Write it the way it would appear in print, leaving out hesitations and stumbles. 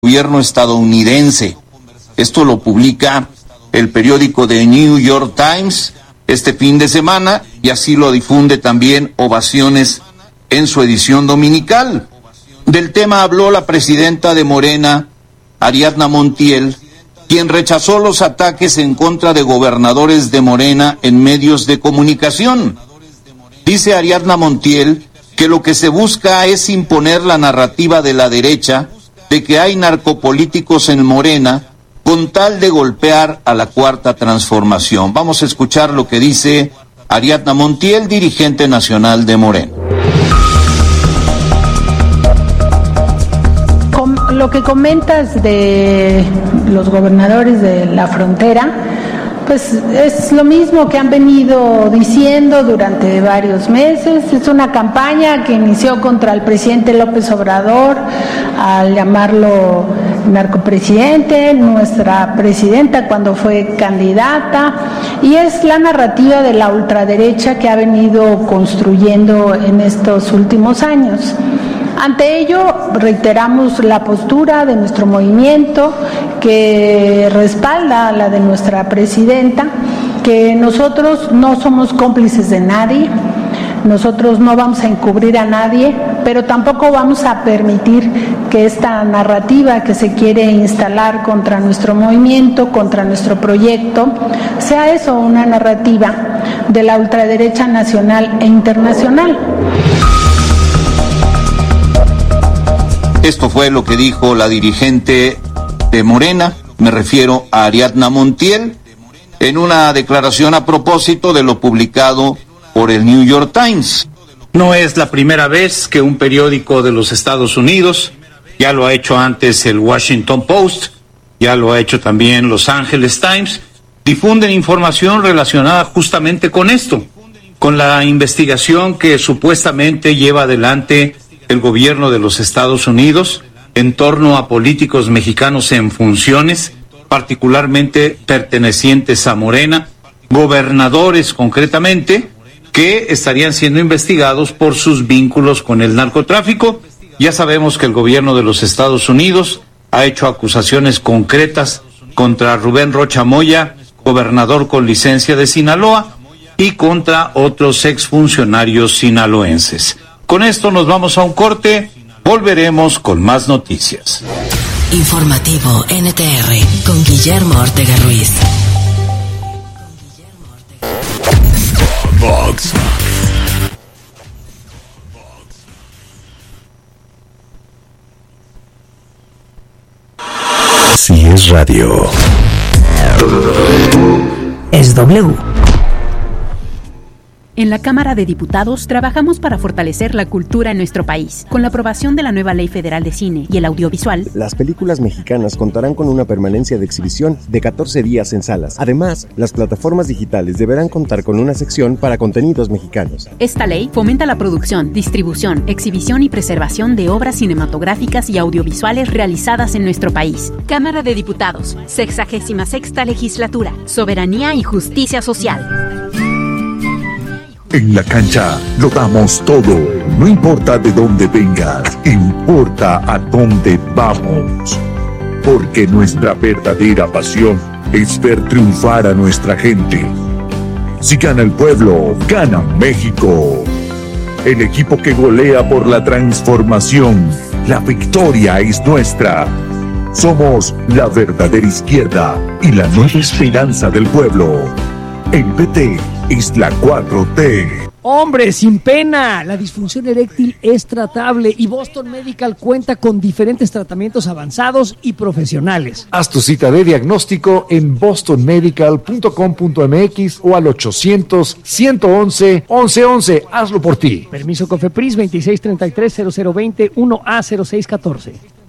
gobierno estadounidense. Esto lo publica el periódico The New York Times este fin de semana y así lo difunde también Ovaciones en su edición dominical. Del tema habló la presidenta de Morena, Ariadna Montiel, quien rechazó los ataques en contra de gobernadores de Morena en medios de comunicación. Dice Ariadna Montiel que lo que se busca es imponer la narrativa de la derecha de que hay narcopolíticos en Morena con tal de golpear a la Cuarta Transformación. Vamos a escuchar lo que dice Ariadna Montiel, dirigente nacional de Morena. Lo que comentas de los gobernadores de la frontera, pues es lo mismo que han venido diciendo durante varios meses. Es una campaña que inició contra el presidente López Obrador al llamarlo narcopresidente, nuestra presidenta cuando fue candidata, y es la narrativa de la ultraderecha que ha venido construyendo en estos últimos años. Ante ello, reiteramos la postura de nuestro movimiento que respalda la de nuestra presidenta, que nosotros no somos cómplices de nadie, nosotros no vamos a encubrir a nadie, pero tampoco vamos a permitir que esta narrativa que se quiere instalar contra nuestro movimiento, contra nuestro proyecto, sea eso, una narrativa de la ultraderecha nacional e internacional. Esto fue lo que dijo la dirigente de Morena, me refiero a Ariadna Montiel, en una declaración a propósito de lo publicado por el New York Times. No es la primera vez que un periódico de los Estados Unidos, ya lo ha hecho antes el Washington Post, ya lo ha hecho también Los Angeles Times, difunden información relacionada justamente con esto, con la investigación que supuestamente lleva adelante el gobierno de los Estados Unidos en torno a políticos mexicanos en funciones, particularmente pertenecientes a Morena, gobernadores concretamente, que estarían siendo investigados por sus vínculos con el narcotráfico. Ya sabemos que el gobierno de los Estados Unidos ha hecho acusaciones concretas contra Rubén Rocha Moya, gobernador con licencia de Sinaloa, y contra otros exfuncionarios sinaloenses. Con esto nos vamos a un corte, volveremos con más noticias. Informativo NTR con Guillermo Ortega Ruiz. Vox. Si es radio, es W. En la Cámara de Diputados trabajamos para fortalecer la cultura en nuestro país. Con la aprobación de la nueva Ley Federal de Cine y el Audiovisual, las películas mexicanas contarán con una permanencia de exhibición de 14 días en salas. Además, las plataformas digitales deberán contar con una sección para contenidos mexicanos. Esta ley fomenta la producción, distribución, exhibición y preservación de obras cinematográficas y audiovisuales realizadas en nuestro país. Cámara de Diputados, 66ª Legislatura, Soberanía y Justicia Social. En la cancha lo damos todo, no importa de dónde vengas, importa a dónde vamos. Porque nuestra verdadera pasión es ver triunfar a nuestra gente. Si gana el pueblo, gana México. El equipo que golea por la transformación, la victoria es nuestra. Somos la verdadera izquierda y la nueva esperanza del pueblo. El PT es la 4T. ¡Hombre, sin pena! La disfunción eréctil es tratable y Boston Medical cuenta con diferentes tratamientos avanzados y profesionales. Haz tu cita de diagnóstico en bostonmedical.com.mx o al 800-111-1111. Hazlo por ti. Permiso COFEPRIS 2633-0020-1A0614.